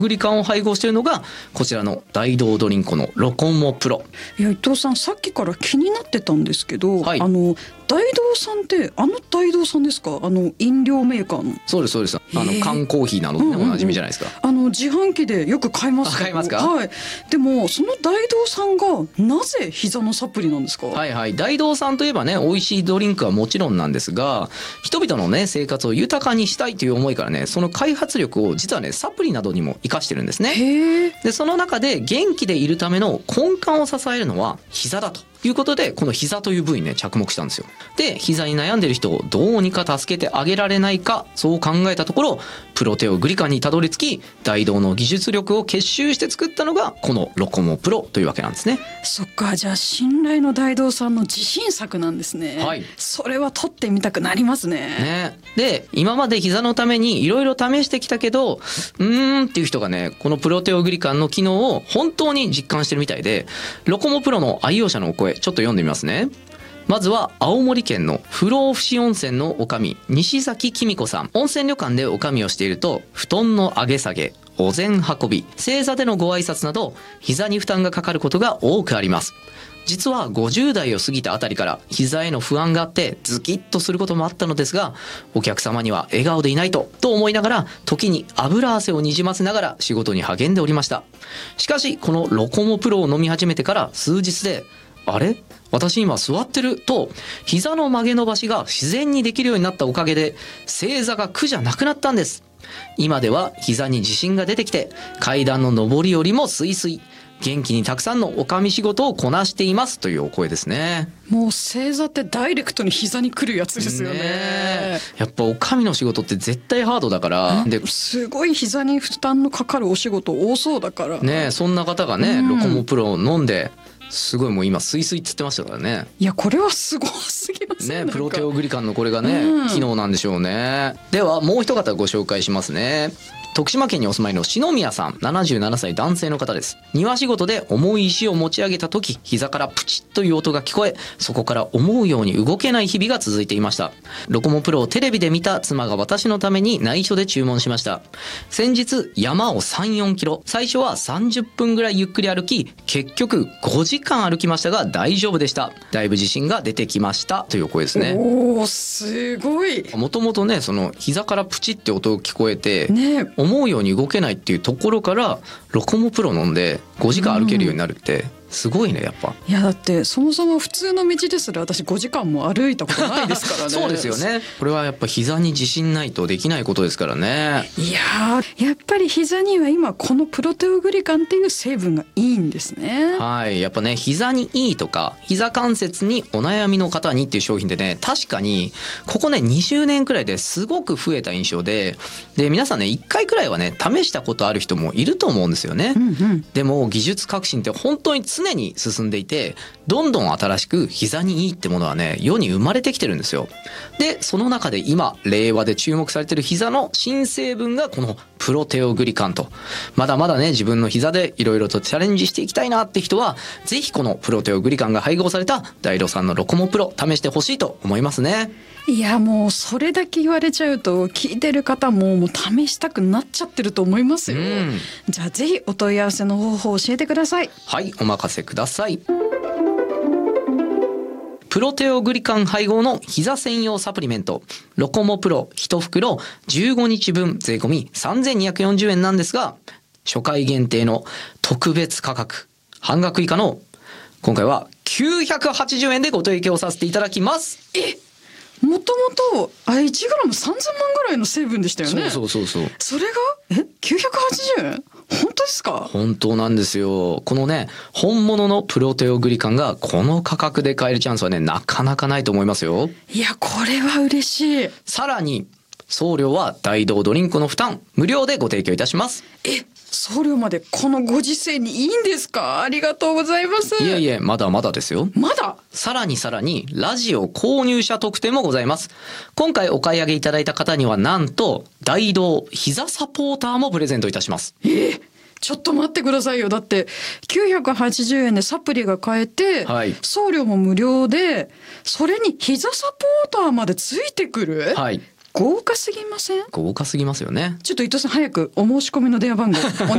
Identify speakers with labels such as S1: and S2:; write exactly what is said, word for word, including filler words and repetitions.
S1: グリカンを配合しているのがこちらの大道ドリンコのロコモプロ。
S2: いや伊藤さん、さっきから気になってたんですけど、
S1: はい、
S2: あの大道さんってあの大道さんですか？あの飲料メーカーの。
S1: そうですそうです。あの缶コーヒーなどで、ね、おなじみじゃないですか。
S2: あの自販機でよく買います。
S1: 買いますか？
S2: はい。でもその大道さんがなぜ膝のサプリなんですか？
S1: はいはい。大道さんといえばね、美味しいドリンクはもちろんなんですが、人々のね生活を豊かにしたいという思いからね、その開発力を実はねサプリなどにも生かしてるんですね。
S2: へー。
S1: でその中で元気でいるための根幹を支えるのは膝だということで、この膝という部位にね着目したんですよ。で膝に悩んでる人をどうにか助けてあげられないか、そう考えたところプロテオグリカンにたどり着き、大道の技術力を結集して作ったのがこのロコモプロというわけなんですね。
S2: そっか、じゃあ信頼の大道さんの自信作なんですね。
S1: はい。
S2: それは取ってみたくなりますね。
S1: ね。で今まで膝のためにいろいろ試してきたけどうーんっていう人がね、このプロテオグリカンの機能を本当に実感してるみたいで、ロコモプロの愛用者のお声ちょっと読んでみますね。まずは青森県の不老不死温泉の女将西崎紀美子さん。温泉旅館で女将をしていると、布団の上げ下げ、お膳運び、正座でのご挨拶など膝に負担がかかることが多くあります。実はごじゅう代を過ぎたあたりから膝への不安があってズキッとすることもあったのですが、お客様には笑顔でいないとと思いながら、時に油汗をにじませながら仕事に励んでおりました。しかしこのロコモプロを飲み始めてから数日で、あれ私今座ってると膝の曲げ伸ばしが自然にできるようになったおかげで、正座が苦じゃなくなったんです。今では膝に自信が出てきて、階段の上り下りもスイスイ、元気にたくさんのおかみ仕事をこなしていますというお声ですね。
S2: もう正座ってダイレクトに膝に来るやつですよね。
S1: ね、やっぱおかみの仕事って絶対ハードだから、
S2: ですごい膝に負担のかかるお仕事多そうだから
S1: ね。そんな方がね、ロコモプロを飲んですごいもう今スイスイっつってましたからね。
S2: いやこれはすごすぎますね。
S1: ね、プロテオグリカンのこれがね、
S2: うん、
S1: 機能なんでしょうね。ではもう一方ご紹介しますね。徳島県にお住まいの篠宮さん、ななじゅうななさい男性の方です。庭仕事で重い石を持ち上げた時、膝からプチッという音が聞こえ、そこから思うように動けない日々が続いていました。ロコモプロをテレビで見た妻が私のために内緒で注文しました。先日山を さん、よんキロ、最初はさんじゅっぷんぐらいゆっくり歩き、結局ごじかん歩きましたが大丈夫でした。だいぶ自信が出てきましたという声ですね。
S2: おー、すごい。
S1: もともとね、その膝からプチって音が聞こえて、
S2: ね、
S1: 思うように動けないっていうところからロコモプロ飲んでごじかん歩けるようになるってすごいね、やっぱ。
S2: いやだってそもそも普通の道ですら私ごじかんも歩いたことないですからね。
S1: そうですよね。これはやっぱ膝に自信ないとできないことですからね。
S2: いややっぱり膝には今このプロテオグリカンっていう成分がいいんですね。
S1: はい、やっぱね、膝にいいとか膝関節にお悩みの方にっていう商品でね、確かにここねにじゅうねんくらいですごく増えた印象で、で皆さんねいっかいくらいはね試したことある人もいると思うんですよね。
S2: うんうん、
S1: でも技術革新って本当に常に進んでいて、どんどん新しく膝にいいってものはね世に生まれてきてるんですよ。でその中で今令和で注目されてる膝の新成分がこのプロテオグリカンと。まだまだね自分の膝でいろいろとチャレンジしていきたいなって人は、ぜひこのプロテオグリカンが配合された大路さんのロコモプロ試してほしいと思いますね。
S2: いやもうそれだけ言われちゃうと聞いてる方ももう試したくなっちゃってると思いますよ。うん、じゃあぜひお問い合わせの方法を教えてください。
S1: はい、お任せください。プロテオグリカン配合の膝専用サプリメントロコモプロいち袋じゅうごにちぶん税込みさんぜんにひゃくよんじゅうえんなんですが、初回限定の特別価格半額以下の今回はきゅうひゃくはちじゅうえんでご提供させていただきます。
S2: えもともとあいちグラムさんぜんまんぐらいの成分でしたよね。
S1: そうそうそうそう。
S2: それがえきゅうひゃくはちじゅうえん、本当ですか？
S1: 本当なんですよ。このね本物のプロテオグリカンがこの価格で買えるチャンスはねなかなかないと思いますよ。
S2: いやこれは嬉しい。
S1: さらに送料は大道ドリンクの負担無料でご提供いたします。
S2: え送料までこのご時世にいいんですか？ありがとうございます。
S1: いえいえまだまだですよ。
S2: まだ
S1: さらにさらにラジオ購入者特典もございます。今回お買い上げいただいた方にはなんと大道膝サポーターもプレゼントいたします。
S2: えーちょっと待ってくださいよ。だってきゅうひゃくはちじゅうえんでサプリが買えて、はい、送料も無料でそれに膝サポーターまでついてくる。
S1: はい
S2: 豪華すぎません？
S1: 豪華すぎますよね。
S2: ちょっと伊藤さん早くお申し込みの電話番号お